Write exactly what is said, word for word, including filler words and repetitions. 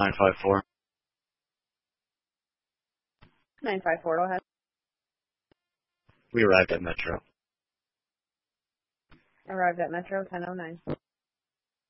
nine five four. nine five four, go ahead. We arrived at Metro. Arrived at Metro ten oh nine.